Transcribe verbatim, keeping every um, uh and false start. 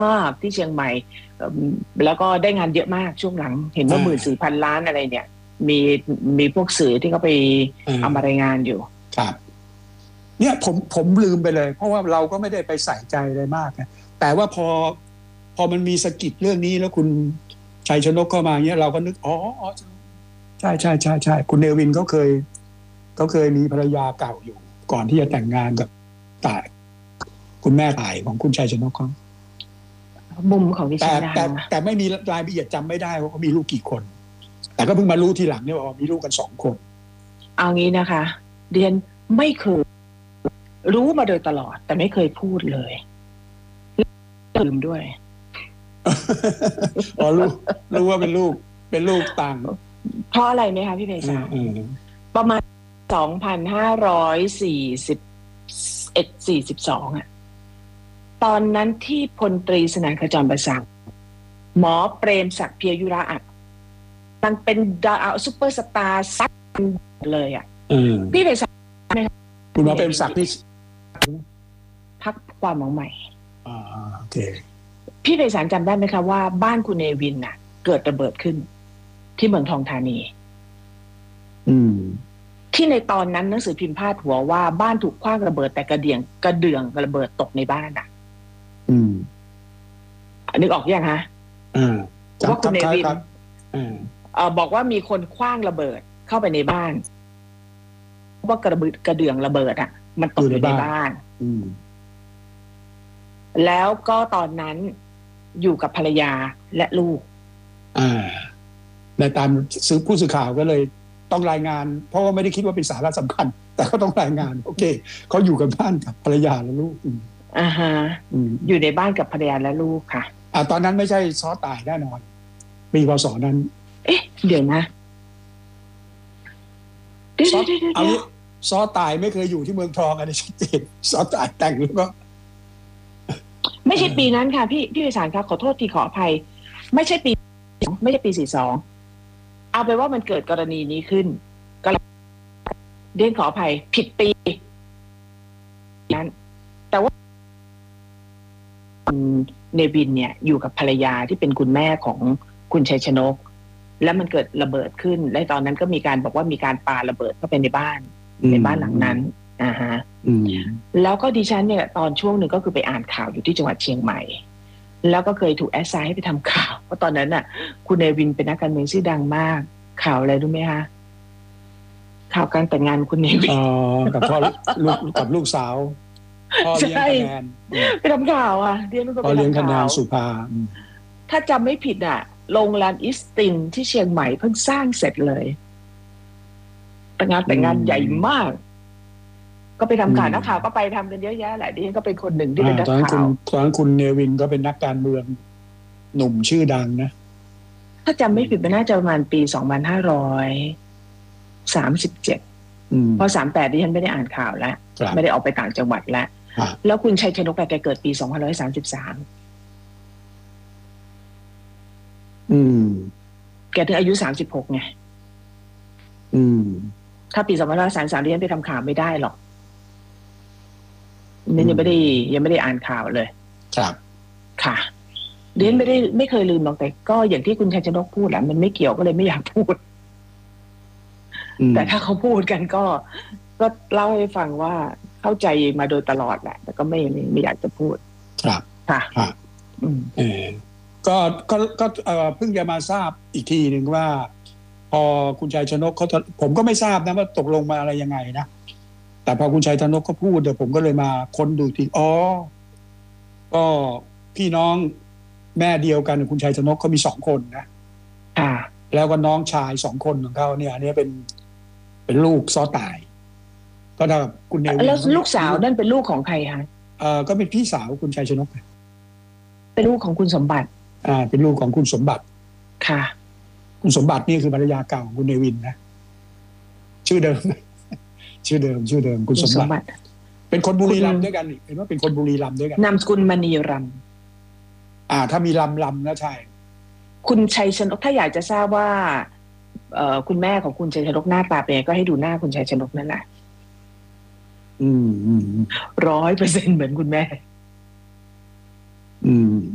มากที่เชียงใหม่แล้วก็ได้งานเยอะมากช่วงหลังเห็นว่าหมื่นสี่พันล้านอะไรเนี่ยมีมีพวกสื่อที่เขาไปเอามารายงานอยู่ครับเนี่ยผมผมลืมไปเลยเพราะว่าเราก็ไม่ได้ไปใส่ใจอะไรมากนะแต่ว่าพอพอมันมีสะกิดเรื่องนี้แล้วคุณชัยชนกเข้ามาเนี่ยเราก็นึกอ๋อใช่ใช่ใช่ใช่คุณเนวินเขาเคยเขาเคยมีภรรยาเก่าอยู่ก่อนที่จะแต่งงานกับต่ายคุณแม่ต่ายของคุณชัยชนกเขามุมของดิฉันนะแต่แต่ไม่มีรายละเอียดจำไม่ได้ว่าเขามีลูกกี่คนแต่ก็เพิ่งมารู้ทีหลังเนี่ยว่ามีลูกกันสองคนเอางี้นะคะเรียนไม่เคยรู้มาโดยตลอดแต่ไม่เคยพูดเลยลืมด้วยพอรู้รู้ว่าเป็นลูกเป็นลูกต่างเพราะอะไรไหมคะพี่เพชรประมาณสองพันห้าร้อยสี่สิบเอ็ดสี่สิบสองอ่ะตอนนั้นที่พลตรีสนั่นขจรประสานหมอเปรมศักดิ์เพียยุระอ่ะมันเป็นดาวซุปเปอร์สตาร์ซัดเลยอ่ะพี่เพชรคุณหมอเปรมศักดิ์ที่พักความหวังใหม่อ่าโอเคพี่ไพศาลจำได้ไหมคะว่าบ้านคุณเนวินน่ะเกิดระเบิดขึ้นที่เมืองทองธานีอืมที่ในตอนนั้นหนังสือพิมพ์พาดหัวว่าบ้านถูกขว้างระเบิดแต่กระเดี่ยงกระเดื่องระเบิดตกในบ้านอ่ะอืมนึกออกยังฮะอ่าว่าคุณเนวินอ่าเอ่อบอกว่ามีคนขว้างระเบิดเข้าไปในบ้านว่ากระเบิดกระเดื่องระเบิดอ่ะมันตกอยู่ในบ้านอืมแล้วก็ตอนนั้นอยู่กับภรรยาและลูกอ่าในตามซื้อผู้สื่อข่าวก็เลยต้องรายงานเพราะว่าไม่ได้คิดว่าเป็นสาระสำคัญแต่ก็ต้องรายงานโอเคเขาอยู่กับบ้านกับภรรยาและลูกอ่าฮะอยู่ในบ้านกับภรรยาและลูกค่ะอ่าตอนนั้นไม่ใช่ซ้อตายแน่นอนปีพศนั้นเอ๊ะเดี๋ยวนะซ้อเอางี้ซ้อตายไม่เคยอยู่ที่เมืองทองอันนี้ชัดเจนซ้อตายแต่งแล้วก็ไม่ใช่ปีนั้นค่ะพี่พี่ไพศาลคะขอโทษทีขออภัยไม่ใช่ปีไม่ใช่ปีสี่สองเอาไปว่ามันเกิดกรณีนี้ขึ้นก็เรียนขออภัยผิดปีนั้นแต่ว่าเนวินเนี่ยอยู่กับภรรยาที่เป็นคุณแม่ของคุณชัยชนกแล้วมันเกิดระเบิดขึ้นและตอนนั้นก็มีการบอกว่ามีการปาระเบิดเข้าไปในบ้านในบ้านหลังนั้นอ่าฮะแล้วก็ดิฉันเนี่ยตอนช่วงหนึ่งก็คือไปอ่านข่าวอยู่ที่จังหวัดเชียงใหม่แล้วก็เคยถูกแอสไซน์ให้ไปทำข่าวเพราะตอนนั้นน่ะคุณเนวินเป็นนักการเมืองชื่อดังมากข่าวอะไรรู้ไหมคะข่าวการแต่งงานคุณเนวินอ๋อกับพ่อลูกกับลูกสาวพ่อเลี้ยงคะแนนไปทำข่าวอ่ะเรียนพ่อเลี้ยงคะแนนสุภาถ้าจำไม่ผิดอ่ะโรงแรมอิสตินที่เชียงใหม่เพิ่งสร้างเสร็จเลยแต่งานแต่งงานใหญ่มากก็ไปทำข่าวนักข่าวก็ไปทำกันเยอะแยะแหละดิฉันก็เป็นคนหนึ่งที่เป็นนักข่าวตอนนั้นคุณเนวินก็เป็นนักการเมืองหนุ่มชื่อดังนะถ้าจำไม่ผิดมันน่าจะประมาณปีสองพันห้าร้อยสามสิบเจ็ดพอสามแปดดิฉันไม่ได้อ่านข่าวแล้วไม่ได้ออกไปต่างจังหวัดแล้วแล้วคุณชัยชนกแกเกิดปีสองพันห้าร้อยสามสิบสามอืมแกถึงอายุสามสิบหกไงอืมถ้าปีสองพันห้าร้อยสามสิบสามดิฉันไปทำข่าวไม่ได้หรอกนี่ยังไม่ได้ยังไม่ได้อ่านข่าวเลยครับค่ะเรียนไม่ได้ไม่เคยลืมหรอกแต่ก็อย่างที่คุณชัยชนกพูดแหละมันไม่เกี่ยวก็เลยไม่อยากพูดแต่ถ้าเขาพูดกันก็ก็เล่าให้ฟังว่าเข้าใจมาโดยตลอดแหละแต่ก็ไม่ไม่ไม่อยากจะพูดครับค่ะครับเออก็ก็ก็เอ่อเพิ่งจะมาทราบอีกทีหนึ่งว่าพอคุณชัยชนกเขาผมก็ไม่ทราบนะว่าตกลงมาอะไรยังไงนะแต่พอคุณชัยชนกเขาพูดเดี๋ยวผมก็เลยมาค้นดูทีอ๋อก็พี่น้องแม่เดียวกันคุณชัยชนกเขามีสองคนนะอ่าแล้วก็น้องชายสองคนของเขาเนี่ยอันนี้เป็นเป็นลูกซ้อตายก็ถ้าคุณเนวินแล้วลูกสาวนั่นเป็นลูกของใครคะเอ่อก็เป็นพี่สาวคุณชัยชนกเป็นลูกของคุณสมบัติอ่าเป็นลูกของคุณสมบัติค่ะคุณสมบัตินี่คือภรรยาเก่าของคุณเนวินนะชื่อเดิมชื่อเดิมชื่อเดิมคุณสมบัติเป็นคนบุรีรัมย์ด้วยกันเห็นว่าเป็นคนบุรีรัมย์ด้วยกันนามสกุลมณีรัมย์อ่าถ้ามีลำลำนะใช่คุณชัยชนกถ้าอยากจะทราบว่าเอ่อคุณแม่ของคุณชัยชนกหน้าตาเป็นไงก็ให้ดูหน้าคุณชัยชนกนั่นแหละอืมอืมร้อยเปอร์เซ็นต์เหมือนคุณแม่อืม